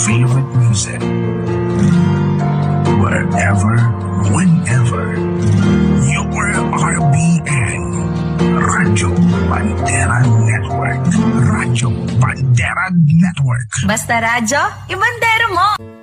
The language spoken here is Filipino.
favorite music. Wherever, whenever, your RBN. Radyo Bandera Network. Radyo Bandera Network. Basta radyo, ibandero mo!